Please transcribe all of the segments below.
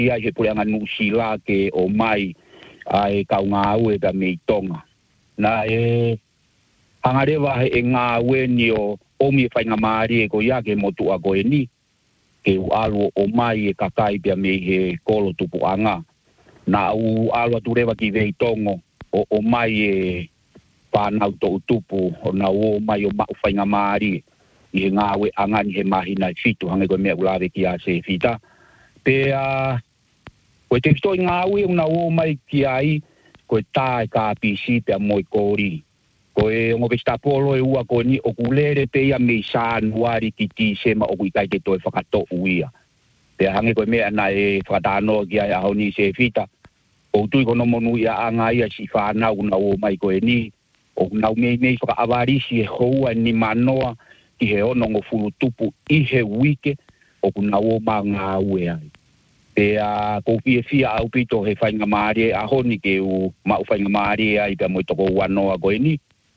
ia he puleanga nusila ke o mai ai kaunga ue ka meitonga. Na hangarewa he ngā ue ni o omi whainga maari ko ia ke motu a koe ni ke u alu o mai kakai pia me he kolo tupu anga. Na u alu aturewa ki veitongo o mai whanau to utupu o na o mai o mau whainga maari i he ngā ue angani he mahina fitu hange koe mea ulawe ki a se fita. Pea koe te fitoi ngā ue una o mai ki ai koe tae ka pisi pea moi kori. Koe ngo vesta polo ua koe ni o kulere pe ia me sa nuari ki ti sema o kuikai te toi whakato uia. Pea hange koe mea na whakatano ki ai aho ni se fita. O tui kono monu ia anga ia si whanau una o mai koe ni. O nau mei whakaawarisi e houa ni manoa ki he ono ngo fulu tupu i he wike o kunau o ma ngā ue ai. Pea kou fia au pito he whainga maari a honi ke u mau whainga maari ai pia moi toko uanoa koe ni.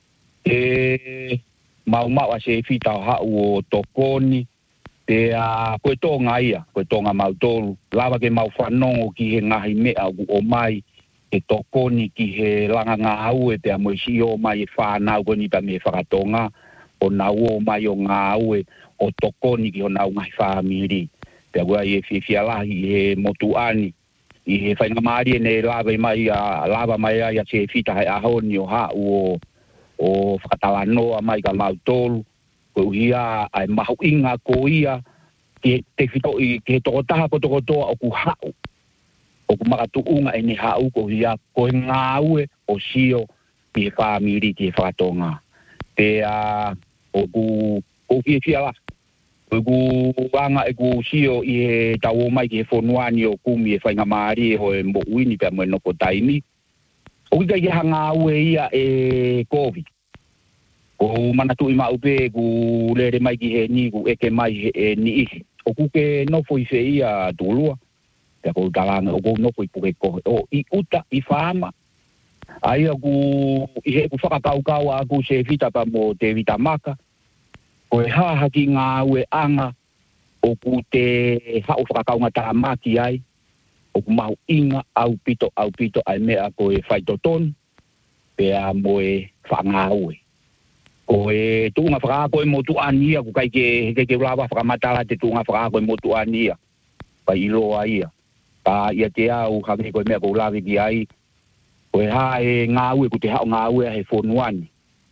Mau a se fita hau o tokoni. Pea koe tonga ia, koe tonga mau tolu. Lava ke mau whanongo ki he ngahi mea o mai ke tokoni ki he langa ngā aue pia moi si o mai e whanau koe ni pia me whakatonga. O nau o mai o ngā aue o tokoni ki ho nau ngai whamiri. Pea kua i e whialahi i he motuani. I he whainga maari e ne lava mai a se fita hai ahoni o hau o whakatalanoa mai ka mau tolu. Koe uhia ai mahu inga ko ia ke te whito i ke tokotaha ko tokotoa o ku hau. O ku makatuunga e ne hau ko uhia koe ngā aue o sio ki he whamiri ki he whakatonga. Pea o ku whialahi. Ku wanga e ku sio i he tau o mai ki he whonuani o kumi e whainga maari e hoe mbo uini pia moe noko taimi. O kika i hanga ue ia e COVID. Ko manatu i maupe ku lere mai ki he ni ku eke mai he ni ihi. O kuke nofo i fe ia tulua. Pia ko talanga o ku nofo i puke kohe. O i uta i whama. Aia ku i he ku whakakaukau a ku se vita pa mo te vita maka. Ko e haha ki ngā ue anga o ku te hau whakakaunga tā maki ai. O ku mahu inga au pito ai mea ko e whaitotonu. Pea mo e whangā ue. Ko e tuunga whakaako e motu ania ku kai ke ulawa whakamatala te tuunga whakaako e motu ania. Pa iloa ia. Pa ia te au hangi ko e mea ko ulawi ki ai. Ko e hae ngā ue ku te hau ngā ue he whonuani.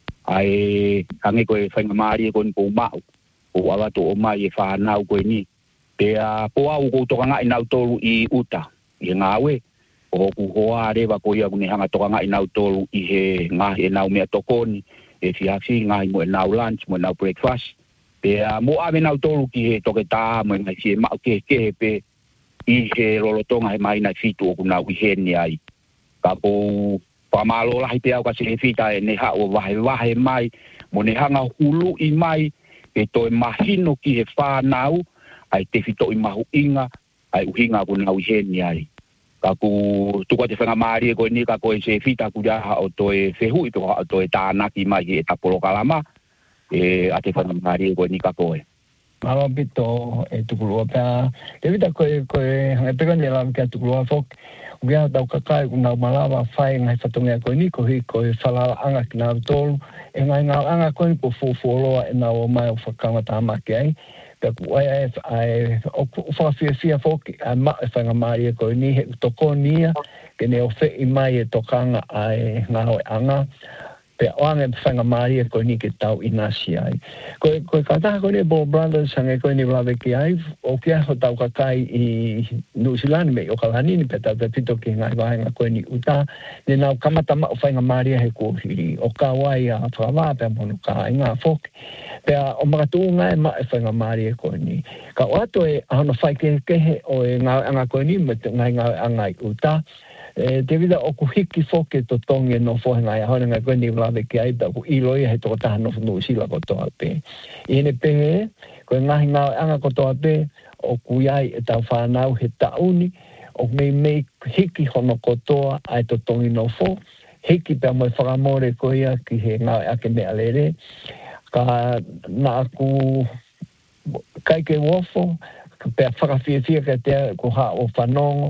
Ai hangi ko e whainga maari e ko ni pou mau. Ko awato o mai e whanau ko e ni. Pea po au ko toka ngai nau tolu i uta. I ngā ue. O ku hoa rewa ko ia kune hanga toka ngai nau tolu i he ngahi e nau mea tokoni. E fiafi ngai mo e nau lunch, mo e nau breakfast. Pea mo ave nau tolu ki he toke tā mo e ngai si e mau ke pe i he lolotonga he mai nai fitu o ku nau i heni ai. Ka pou pamalo lahi te au ka se fita e ne hao wahe mai, mo ne hanga hulu i mai, e toi mahino ki he whanau, ai te fito i mahu inga, ai uhinga ku nau i heni ai. Ka ku tuka te whanga maari e koe ni ka koe se fita ku jaha o toi whehui, piko o toi tānaki mai e tapolo kalama, a te whanga maari e koe ni ka koe. Malo pito e tukulua pia, te vita koe hange peka ni lawa kia tukulua fok, ukia tau kakai ku nau malawa whai ngai whatongia koe ni koe whalala anga ki nau tolu, e ngai ngau anga koe ni po fufuoloa e nau o mai o whakanga tāmaki ai, pia ku ai o whakawhia foki ai ma e whainga maari e koe ni he utoko nia, ke ne o whei mai e tokanga ai ngau e anga, pia oange whainga maari e koe ni ke tau inasi ai. Koe kataha koe ni Ball Brothers hange koe ni wlawe ki ai, o kia ho tau kakai i New Zealand me o kalanini pe tau te pito ki ngai wahenga koe ni uta, ne nau kamata ma o whainga maari he kuhiri, o ka wai a whakawā pia monu ka inga whoki, pia o makatu ngai ma e whainga maari e koe ni. Ka o ato e ahono whai kehe o e ngau anga koe ni, me ngai ngau anga i uta, te vida o ku hiki foke to tongi no fohenga ia hone ngai koe ni wlawe ki ai, ku iloi he toko taha no New Zealand ko toa pe. I ne pehe, koe ngahi ngau anga ko toa pe, o ku iai e tau whanau he tauni, o mei hiki hono ko toa ai to tongi no fo, hiki pia moe whakamore ko ia ki he ngau ake mea lere, ka na aku kai ke wofo, ka pe whakawhiawhia ka te ko ha o whanongo